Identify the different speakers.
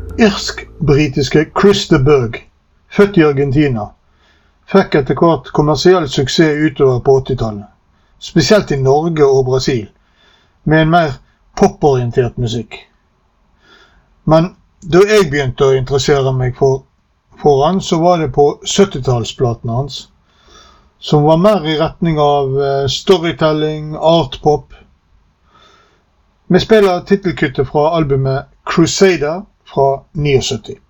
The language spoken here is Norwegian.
Speaker 1: Irsk-britiske Chris de Burgh, født i Argentina, fikk etter hvert kommersiell suksess utover på 80-tallet, spesielt i Norge og Brasil, med en mer poporientert musikk. Men da jeg begynte å interessere meg for han, så var det på 70-tallsplatene hans, som var mer i retning av storytelling, artpop. Vi spiller titelkuttet fra albumet Crusader fra 79.